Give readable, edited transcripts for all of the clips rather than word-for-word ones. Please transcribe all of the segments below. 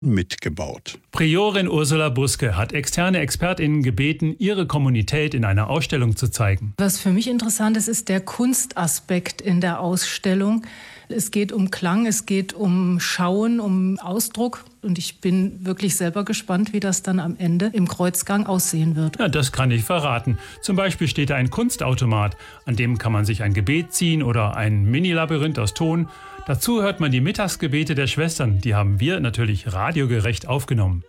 mitgebaut. Priorin Ursula Buske hat externe ExpertInnen gebeten, ihre Kommunität in einer Ausstellung zu zeigen. Was für mich interessant ist, ist der Kunstaspekt in der Ausstellung. Es geht um Klang, es geht um Schauen, um Ausdruck. Und ich bin wirklich selber gespannt, wie das dann am Ende im Kreuzgang aussehen wird. Ja, das kann ich verraten. Zum Beispiel steht da ein Kunstautomat, an dem kann man sich ein Gebet ziehen oder ein Mini-Labyrinth aus Ton. Dazu hört man die Mittagsgebete der Schwestern. Die haben wir natürlich radiogerecht aufgenommen.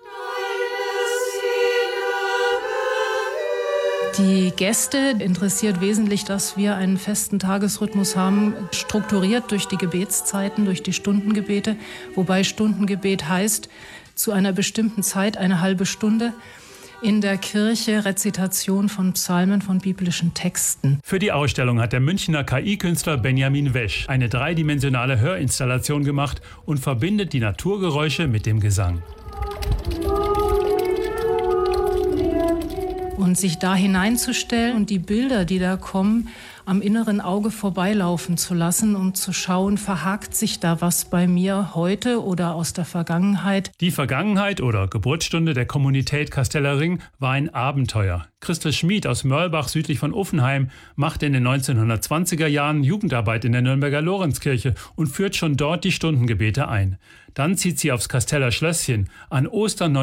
Die Gäste interessiert wesentlich, dass wir einen festen Tagesrhythmus haben, strukturiert durch die Gebetszeiten, durch die Stundengebete. Wobei Stundengebet heißt, zu einer bestimmten Zeit eine halbe Stunde in der Kirche Rezitation von Psalmen, von biblischen Texten. Für die Ausstellung hat der Münchner KI-Künstler Benjamin Wesch eine dreidimensionale Hörinstallation gemacht und verbindet die Naturgeräusche mit dem Gesang. Und sich da hineinzustellen und die Bilder, die da kommen, am inneren Auge vorbeilaufen zu lassen, um zu schauen, verhakt sich da was bei mir heute oder aus der Vergangenheit. Die Vergangenheit oder Geburtsstunde der Kommunität Kastellering war ein Abenteuer. Christel Schmid aus Mörlbach südlich von Uffenheim machte in den 1920er Jahren Jugendarbeit in der Nürnberger Lorenzkirche und führt schon dort die Stundengebete ein. Dann zieht sie aufs Kasteller Schlösschen. An Ostern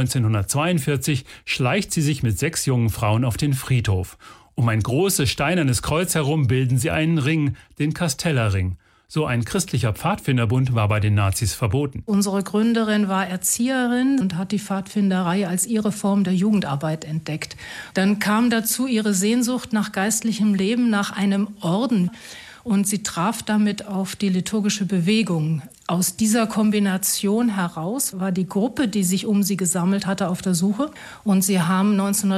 1942 schleicht sie sich mit 6 jungen Frauen auf den Friedhof. Um ein großes steinernes Kreuz herum bilden sie einen Ring, den Kastellerring. So ein christlicher Pfadfinderbund war bei den Nazis verboten. Unsere Gründerin war Erzieherin und hat die Pfadfinderei als ihre Form der Jugendarbeit entdeckt. Dann kam dazu ihre Sehnsucht nach geistlichem Leben, nach einem Orden. Und sie traf damit auf die liturgische Bewegung. Aus dieser Kombination heraus war die Gruppe, die sich um sie gesammelt hatte, auf der Suche. Und sie haben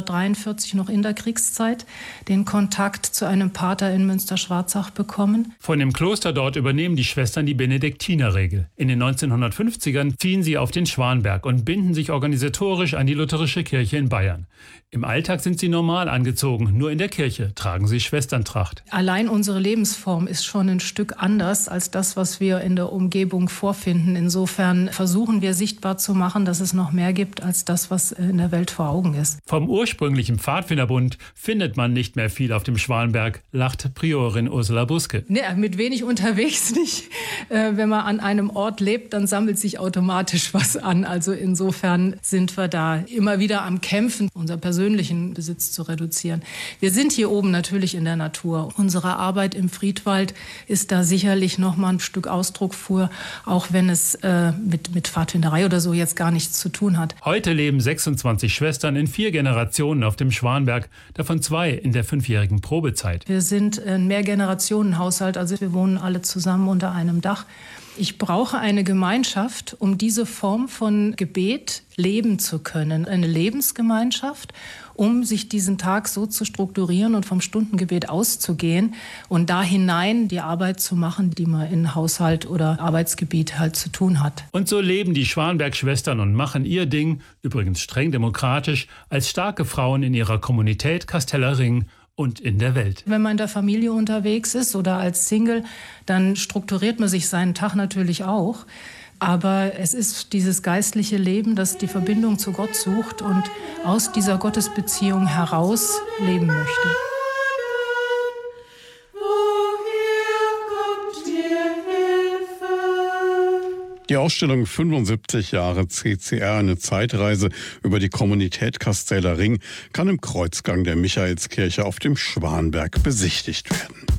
1943 noch in der Kriegszeit den Kontakt zu einem Pater in Münster-Schwarzach bekommen. Von dem Kloster dort übernehmen die Schwestern die Benediktinerregel. In den 1950ern ziehen sie auf den Schwanberg und binden sich organisatorisch an die lutherische Kirche in Bayern. Im Alltag sind sie normal angezogen, nur in der Kirche tragen sie Schwesterntracht. Allein unsere Lebensform ist schon ein Stück anders als das, was wir in der Umgebung vorfinden. Insofern versuchen wir sichtbar zu machen, dass es noch mehr gibt als das, was in der Welt vor Augen ist. Vom ursprünglichen Pfadfinderbund findet man nicht mehr viel auf dem Schwanberg, lacht Priorin Ursula Buske. Nee, mit wenig unterwegs nicht. Wenn man an einem Ort lebt, dann sammelt sich automatisch was an. Also insofern sind wir da immer wieder am Kämpfen, unser persönlichen Besitz zu reduzieren. Wir sind hier oben natürlich in der Natur. Unsere Arbeit im Friedwald ist da sicherlich noch mal ein Stück Ausdruck für, auch wenn es mit Pfadfinderei oder so jetzt gar nichts zu tun hat. Heute leben 26 Schwestern in 4 Generationen auf dem Schwanberg, davon 2 in der 5-jährigen Probezeit. Wir sind ein Mehrgenerationenhaushalt, also wir wohnen alle zusammen unter einem Dach. Ich brauche eine Gemeinschaft, um diese Form von Gebet leben zu können. Eine Lebensgemeinschaft, um sich diesen Tag so zu strukturieren und vom Stundengebet auszugehen und da hinein die Arbeit zu machen, die man in Haushalt oder Arbeitsgebiet halt zu tun hat. Und so leben die Schwanberg-Schwestern und machen ihr Ding, übrigens streng demokratisch, als starke Frauen in ihrer Kommunität Kastellering und in der Welt. Wenn man in der Familie unterwegs ist oder als Single, dann strukturiert man sich seinen Tag natürlich auch. Aber es ist dieses geistliche Leben, das die Verbindung zu Gott sucht und aus dieser Gottesbeziehung heraus leben möchte. Die Ausstellung 75 Jahre CCR, eine Zeitreise über die Kommunität Kastellering, kann im Kreuzgang der Michaelskirche auf dem Schwanberg besichtigt werden.